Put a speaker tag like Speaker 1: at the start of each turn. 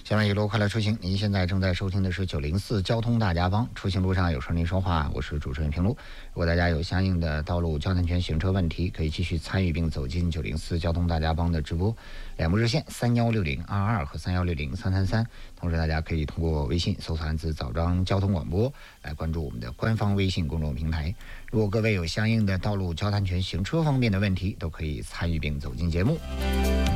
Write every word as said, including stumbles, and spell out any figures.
Speaker 1: 下面一路快乐出行，您现在正在收听的是九零四交通大家帮，出行路上有事您说话，我是主持人平路。如果大家有相应的道路交通权行车问题，可以继续参与并走进九零四交通大家帮的直播，两部热线三幺六零二二和三幺六零三三三。同时大家可以通过微信搜索汉字枣庄交通广播来关注我们的官方微信公众平台。如果各位有相应的道路交通权行车方面的问题，都可以参与并走进节目。